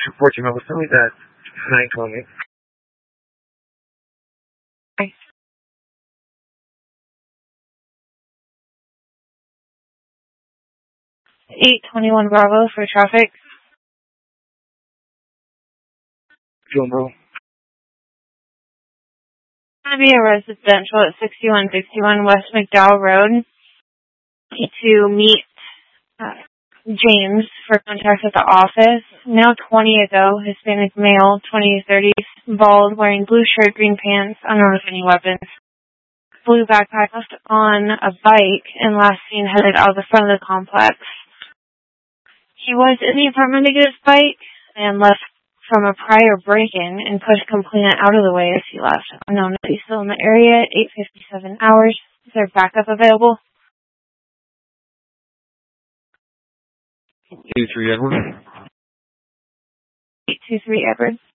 report you, Mel. Tell me that 920. 821 Bravo for traffic. John Bro. It's going to be a residential at 6161 West McDowell Road. To meet James for contact with the office. Now 20 ago, Hispanic male, 20 to 30s, bald, wearing blue shirt, green pants, unknown with any weapons. Blue backpack, left on a bike, and last seen headed out of the front of the complex. He was in the apartment to get his bike and left from a prior break-in and pushed complainant out of the way as he left. Unknown if he's still in the area at 8:57 hours. Is there backup available? 823 Edward. 823 Edward.